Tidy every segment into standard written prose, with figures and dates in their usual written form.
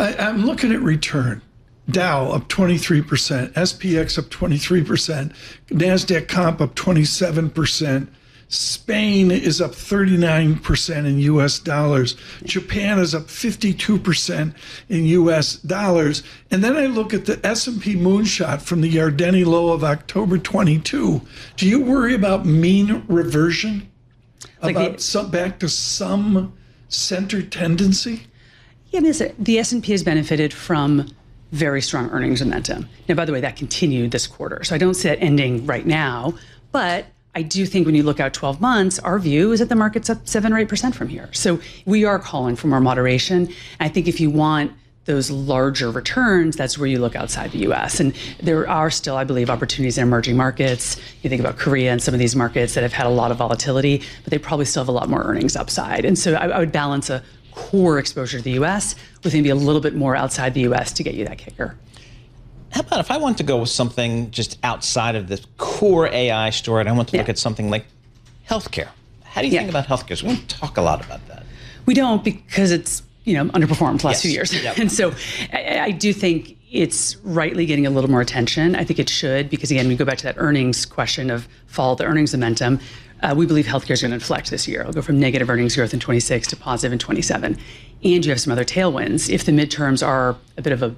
I'm looking at return. Dow up 23%, SPX up 23%, NASDAQ comp up 27%. Spain is up 39% in U.S. dollars. Japan is up 52% in U.S. dollars. And then I look at the S&P moonshot from the Yardeni low of October 22. Do you worry about mean reversion? Back to some center tendency? Yeah, I mean, the S&P has benefited from very strong earnings momentum. Now, by the way, that continued this quarter. So I don't see it ending right now, but I do think when you look out 12 months, our view is that the market's up 7 or 8% from here. So we are calling for more moderation. I think if you want those larger returns, that's where you look outside the U.S. And there are still, I believe, opportunities in emerging markets. You think about Korea and some of these markets that have had a lot of volatility, but they probably still have a lot more earnings upside. And so I would balance a core exposure to the U.S. with maybe a little bit more outside the U.S. to get you that kicker. How about if I want to go with something just outside of the core AI story, and I want to look at something like healthcare? How do you think about healthcare? So we don't talk a lot about that. We don't, because it's underperformed the last few years. Yep. And so I do think it's rightly getting a little more attention. I think it should, because again, we go back to that earnings question of follow the earnings momentum. We believe healthcare is going to inflect this year. It'll go from negative earnings growth in 26 to positive in 27. And you have some other tailwinds. If the midterms are a bit of a,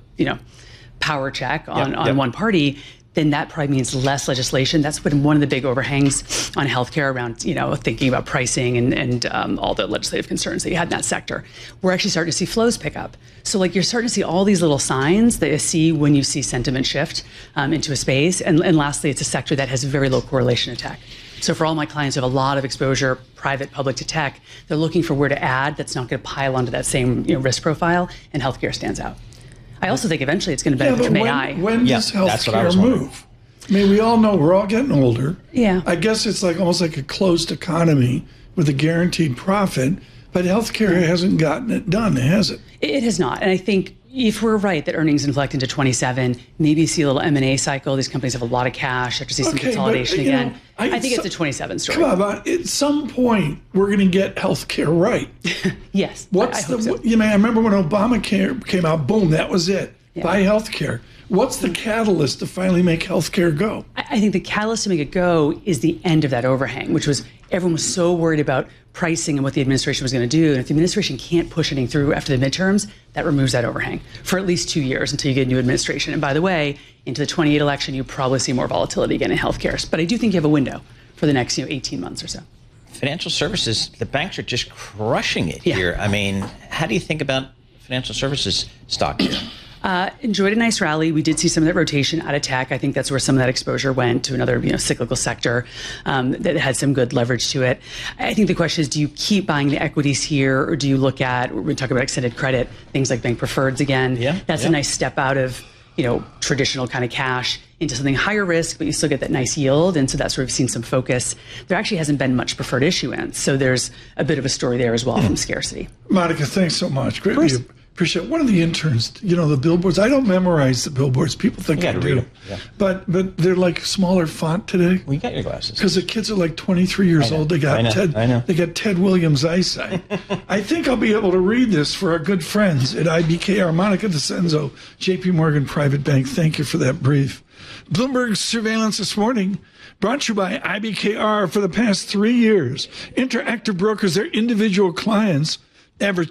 power check on one party, then that probably means less legislation. That's been one of the big overhangs on healthcare around, thinking about pricing and all the legislative concerns that you had in that sector. We're actually starting to see flows pick up. So you're starting to see all these little signs that you see when you see sentiment shift into a space. And lastly, it's a sector that has very low correlation to tech. So for all my clients who have a lot of exposure, private, public to tech, they're looking for where to add that's not going to pile onto that same risk profile, and healthcare stands out. I also think eventually it's going to benefit from AI. When does healthcare move? I mean, we all know we're all getting older. Yeah. I guess it's almost like a closed economy with a guaranteed profit, but healthcare hasn't gotten it done, has it? It has not. And I think if we're right that earnings inflect into 27, maybe you see a little M&A cycle. These companies have a lot of cash. Have to see some consolidation again. I think it's a 27 story. Come on, at some point, we're going to get healthcare right. Yes. I hope so. I remember when Obamacare came out, boom, that was it. Yeah. Buy healthcare. What's the catalyst to finally make healthcare go? I think the catalyst to make it go is the end of that overhang, which was everyone was so worried about pricing and what the administration was going to do. And if the administration can't push anything through after the midterms, that removes that overhang for at least 2 years until you get a new administration. And by the way, into the 28 election, you probably see more volatility again in healthcare. But I do think you have a window for the next 18 months or so. Financial services, the banks are just crushing it here. I mean, how do you think about financial services stock here? Enjoyed a nice rally. We did see some of that rotation out of tech. I think that's where some of that exposure went to another cyclical sector that had some good leverage to it. I think the question is, do you keep buying the equities here, or do you look at, we talk about extended credit, things like bank preferreds again? That's a nice step out of traditional kind of cash into something higher risk, but you still get that nice yield. And so that's where we've seen some focus. There actually hasn't been much preferred issuance. So there's a bit of a story there as well from scarcity. Monica, thanks so much. Greatly appreciate it. One of the interns, the billboards, I don't memorize the billboards. People think I do. Yeah. But they're like smaller font today. Well, you got your glasses. Because the kids are like 23 years old. They got They got Ted Williams' eyesight. I think I'll be able to read this for our good friends at IBKR. Monica DeCenzo, JP Morgan Private Bank. Thank you for that brief. Bloomberg surveillance this morning brought to you by IBKR. For the past 3 years, Interactive Brokers, their individual clients, average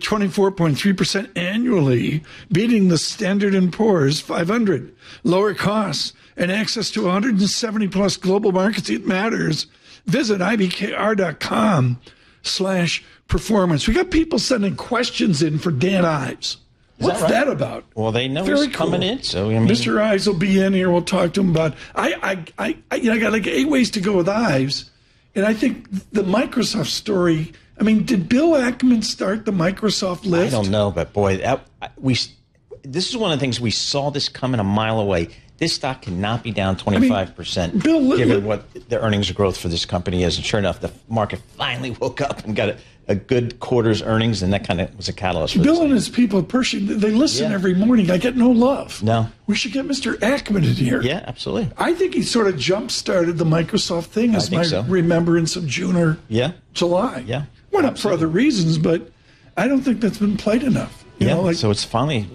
24.3% annually, beating the Standard & Poor's 500. Lower costs and access to 170-plus global markets. It matters. Visit ibkr.com/performance. We got people sending questions in for Dan Ives. What's that about? Well, they know he's coming in, so Mr. Ives will be in here. We'll talk to him about. I got like 8 ways to go with Ives, and I think the Microsoft story. I mean, did Bill Ackman start the Microsoft lift? I don't know, but boy, this is one of the things we saw this coming a mile away. This stock cannot be down 25%, given what the earnings growth for this company is. And sure enough, the market finally woke up and got a good quarter's earnings, and that kind of was a catalyst for Bill and his people at Pershing, they listen every morning. I get no love. No. We should get Mr. Ackman in here. Yeah, absolutely. I think he sort of jump-started the Microsoft thing, as my remembrance of June or July. Yeah. Went up for other reasons, but I don't think that's been played enough. So it's finally